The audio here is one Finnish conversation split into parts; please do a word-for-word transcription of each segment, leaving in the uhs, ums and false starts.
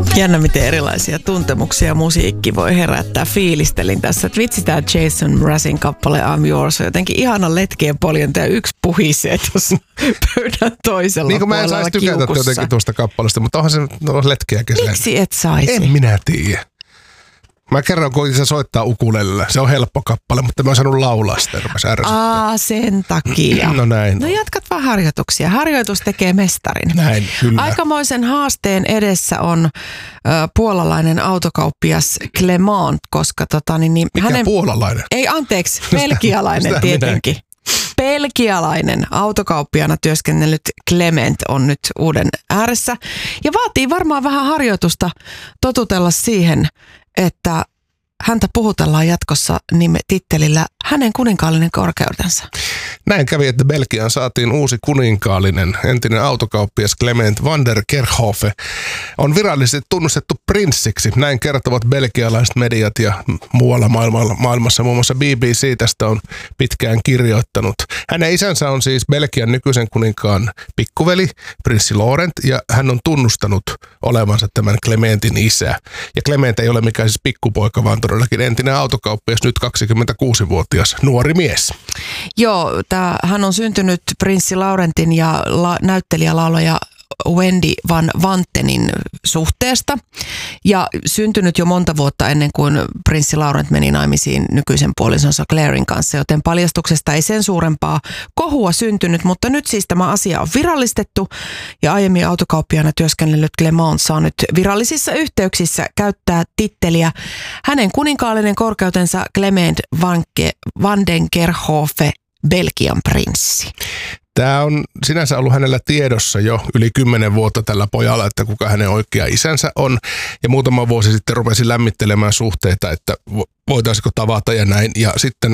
Jännä, miten erilaisia tuntemuksia musiikki voi herättää. Fiilistelin tässä, että vitsi tää Jason Mrazin kappale I'm Yours on jotenkin ihana letkien poljenta ja yksi puhisee tuossa pöydän toisella niin kuin puolella mä en saisi tykätä kiukussa. jotenkin tuosta kappaleesta, mutta onhan se no, letkeä kesän. Miksi et saisi? En minä tiedä. Mä kerron, kun se soittaa ukulelellä. Se on helppo kappale, mutta mä oon saanut laulaa sitä, rupesi ärsyttää. Aa, sen takia. No näin. No jatkat vaan harjoituksia. Harjoitus tekee mestarin. Näin, kyllä. Aikamoisen haasteen edessä on ö, puolalainen autokauppias Clement, koska tota, niin, niin, Mikä hänen... puolalainen? Ei, anteeksi, belgialainen sitä tietenkin. Belgialainen autokauppiana työskennellyt Clement on nyt uuden ääressä ja vaatii varmaan vähän harjoitusta totutella siihen, että häntä puhutellaan jatkossa nime tittelillä hänen kuninkaallinen korkeutensa. Näin kävi, että Belgiaan saatiin uusi kuninkaallinen. Entinen autokauppias Clement van der Kerkhofe on virallisesti tunnustettu prinssiksi. Näin kertovat belgialaiset mediat ja muualla maailmassa. Muun muassa B B C tästä on pitkään kirjoittanut. Hänen isänsä on siis Belgian nykyisen kuninkaan pikkuveli, prinssi Laurent, ja hän on tunnustanut olevansa tämän Clementin isä. Ja Clement ei ole mikään siis pikkupoika, vaan todellakin entinen autokauppias, nyt kaksikymmentäkuusivuotias nuori mies. Joo, tää, hän on syntynyt prinssi Laurentin ja la, näyttelijälaulaja Wendy van Wantenin suhteesta ja syntynyt jo monta vuotta ennen kuin prinssi Laurent meni naimisiin nykyisen puolisonsa Clairen kanssa, joten paljastuksesta ei sen suurempaa kohua syntynyt, mutta nyt siis tämä asia on virallistettu ja aiemmin autokauppiana työskennellyt Clement saa nyt virallisissa yhteyksissä käyttää titteliä hänen kuninkaallinen korkeutensa Clement van den Kerkhofe, Belgian prinssi. Tämä on sinänsä ollut hänellä tiedossa jo yli kymmenen vuotta tällä pojalla, että kuka hänen oikea isänsä on. Ja muutama vuosi sitten rupesi lämmittelemään suhteita, että voitaisiko tavata ja näin. Ja sitten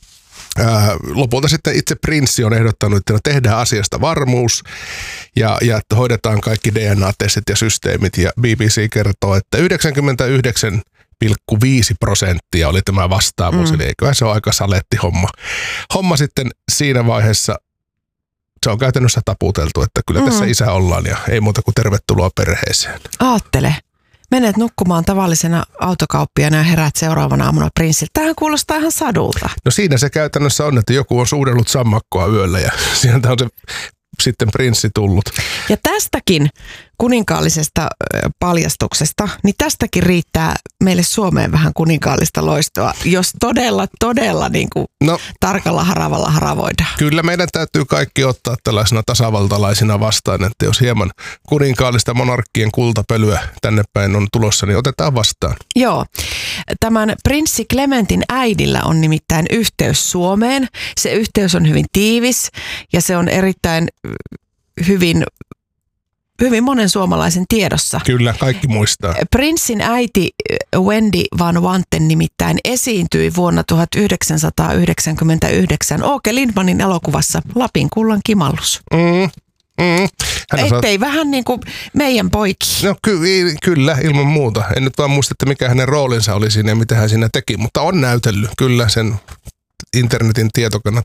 ää, lopulta sitten itse prinssi on ehdottanut, että no tehdään asiasta varmuus ja, ja että hoidetaan kaikki D N A-testit ja systeemit. Ja B B C kertoo, että yhdeksänkymmentäyhdeksän pilkku viisi prosenttia oli tämä vastaavuus, mm. eli eiköhän se ole aika saletti homma. Homma sitten siinä vaiheessa, se on käytännössä taputeltu, että kyllä mm. tässä isä ollaan ja ei muuta kuin tervetuloa perheeseen. Aattele, menet nukkumaan tavallisena autokauppiana ja herät seuraavana aamuna prinssiltä. Tämähän kuulostaa ihan sadulta. No siinä se käytännössä on, että joku on suudellut sammakkoa yöllä ja sieltä on se sitten prinssi tullut. Ja tästäkin kuninkaallisesta paljastuksesta, niin tästäkin riittää meille Suomeen vähän kuninkaallista loistoa, jos todella, todella niin kuin no, tarkalla haravalla haravoidaan. Kyllä meidän täytyy kaikki ottaa tällaisena tasavaltalaisina vastaan, että jos hieman kuninkaallista monarkkien kultapölyä tänne päin on tulossa, niin otetaan vastaan. Joo. Tämän prinssi Clementin äidillä on nimittäin yhteys Suomeen. Se yhteys on hyvin tiivis ja se on erittäin hyvin... Hyvin monen suomalaisen tiedossa. Kyllä, kaikki muistaa. Prinssin äiti Wendy van Wanten nimittäin esiintyi vuonna tuhatyhdeksänsataayhdeksänkymmentäyhdeksän Åke Lindmanin elokuvassa Lapin kullan kimallus. Mm. Mm. Ettei saa... vähän niin kuin meidän poiki. No ky- kyllä, ilman muuta. En nyt vaan muista, että mikä hänen roolinsa oli siinä ja mitä hän siinä teki, mutta on näytellyt kyllä sen internetin tietokannat